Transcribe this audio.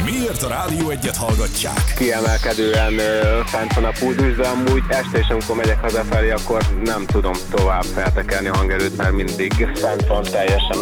Miért a Rádió Egyet hallgatják? Kiemelkedően fent van a pulzus, de amúgy este is, amikor megyek hazafelé, akkor nem tudom tovább feltekerni a hangerőt, mert mindig fent van teljesen.